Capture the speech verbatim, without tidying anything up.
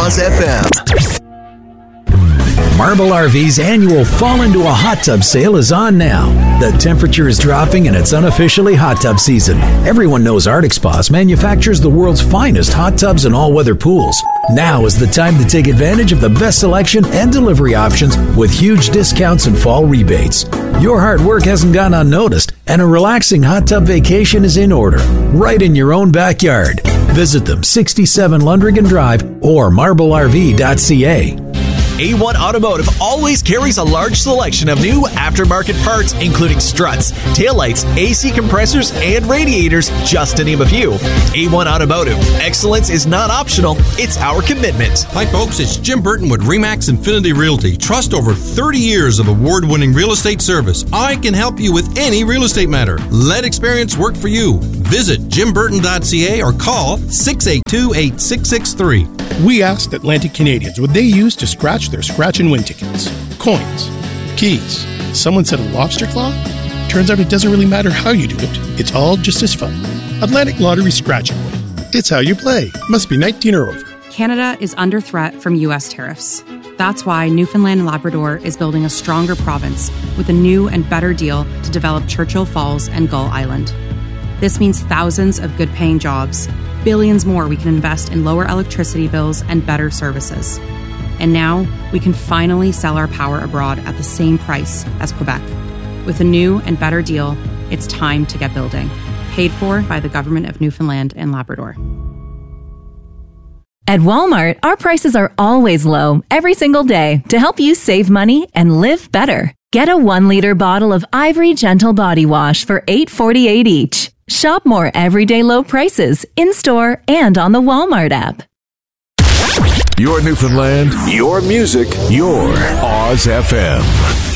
Oz F M. Marble R V's annual Fall Into a Hot Tub sale is on now. The temperature is dropping and it's unofficially hot tub season. Everyone knows Arctic Spas manufactures the world's finest hot tubs and all-weather pools. Now is the time to take advantage of the best selection and delivery options with huge discounts and fall rebates. Your hard work hasn't gone unnoticed, and a relaxing hot tub vacation is in order, right in your own backyard. Visit them, sixty-seven Lundrigan Drive or marble r v dot c a. A one Automotive always carries a large selection of new aftermarket parts, including struts, taillights, A C compressors, and radiators, just to name a few. A one Automotive. Excellence is not optional, it's our commitment. Hi folks, it's Jim Burton with RE/MAX Infinity Realty. Trust over thirty years of award-winning real estate service. I can help you with any real estate matter. Let experience work for you. Visit jim burton dot c a or call six eight two, eight six six three. We asked Atlantic Canadians what they use to scratch their scratch and win tickets. Coins. Keys. Someone said a lobster claw? Turns out it doesn't really matter how you do it. It's all just as fun. Atlantic Lottery Scratch and Win. It's how you play. Must be nineteen or over. Canada is under threat from U S tariffs. That's why Newfoundland and Labrador is building a stronger province with a new and better deal to develop Churchill Falls and Gull Island. This means thousands of good-paying jobs, billions more we can invest in lower electricity bills and better services. And now we can finally sell our power abroad at the same price as Quebec. With a new and better deal, it's time to get building. Paid for by the Government of Newfoundland and Labrador. At Walmart, our prices are always low, every single day, to help you save money and live better. Get a one-liter bottle of Ivory Gentle Body Wash for eight dollars and forty-eight cents each. Shop more everyday low prices in-store and on the Walmart app. Your Newfoundland, your music, your Oz F M.